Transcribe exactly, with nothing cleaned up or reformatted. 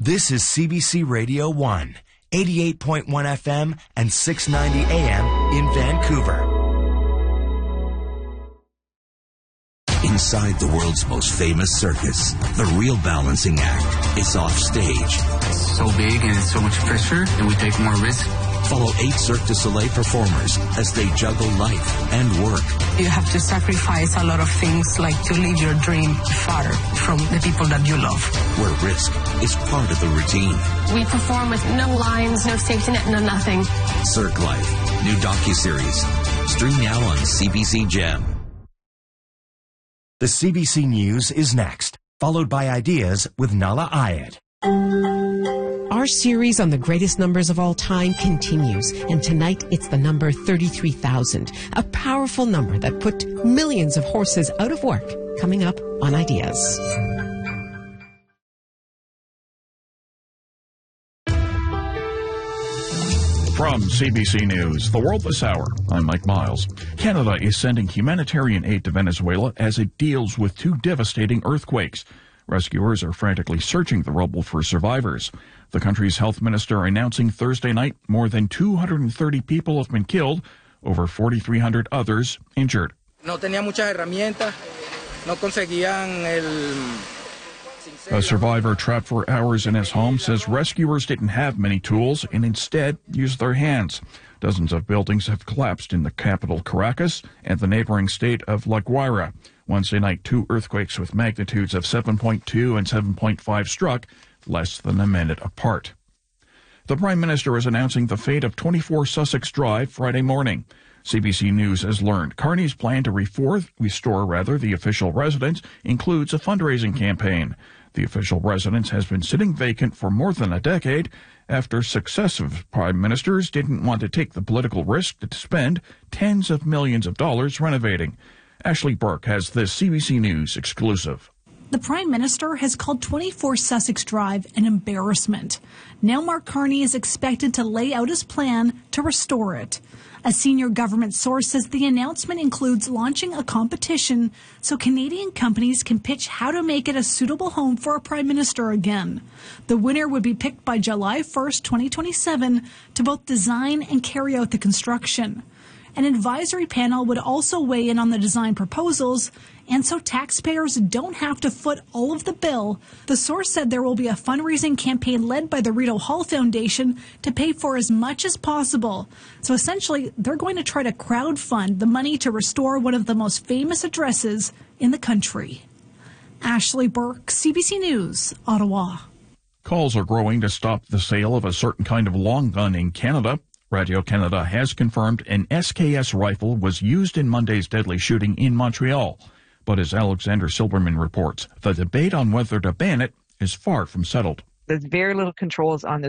This is C B C Radio one, eighty-eight point one F M and six ninety A M in Vancouver. Inside the world's most famous circus, the real balancing act is off stage. It's so big and it's so much pressure and we take more risk. Follow eight Cirque du Soleil performers as they juggle life and work. You have to sacrifice a lot of things, like to leave your dream far from the people that you love. Where risk is part of the routine. We perform with no lines, no safety net, no nothing. Cirque Life, new docuseries. Stream now on C B C Gem. The C B C News is next, followed by Ideas with Nala Ayed. Our series on the greatest numbers of all time continues, and tonight it's the number thirty-three thousand, a powerful number that put millions of horses out of work, coming up on Ideas. From C B C News, The World This Hour, I'm Mike Miles. Canada is sending humanitarian aid to Venezuela as it deals with two devastating earthquakes. Rescuers are frantically searching the rubble for survivors. The country's health minister announcing Thursday night more than two hundred thirty people have been killed, over forty-three hundred others injured. No tenía muchas herramientas, no conseguían el... A survivor trapped for hours in his home says rescuers didn't have many tools and instead used their hands. Dozens of buildings have collapsed in the capital, Caracas, and the neighboring state of La Guaira. Wednesday night, two earthquakes with magnitudes of seven point two and seven point five struck, less than a minute apart. The Prime Minister is announcing the fate of twenty-four Sussex Drive Friday morning. C B C News has learned Carney's plan to refor- restore rather, the official residence includes a fundraising campaign. The official residence has been sitting vacant for more than a decade after successive prime ministers didn't want to take the political risk to spend tens of millions of dollars renovating. Ashley Burke has this C B C News exclusive. The Prime Minister has called twenty-four Sussex Drive an embarrassment. Now Mark Carney is expected to lay out his plan to restore it. A senior government source says the announcement includes launching a competition so Canadian companies can pitch how to make it a suitable home for a Prime Minister again. The winner would be picked by July first, twenty twenty-seven to both design and carry out the construction. An advisory panel would also weigh in on the design proposals, and so taxpayers don't have to foot all of the bill. The source said there will be a fundraising campaign led by the Rideau Hall Foundation to pay for as much as possible. So essentially, they're going to try to crowdfund the money to restore one of the most famous addresses in the country. Ashley Burke, C B C News, Ottawa. Calls are growing to stop the sale of a certain kind of long gun in Canada. Radio-Canada has confirmed an S K S rifle was used in Monday's deadly shooting in Montreal. But as Alexander Silberman reports, the debate on whether to ban it is far from settled. There's very little controls on this.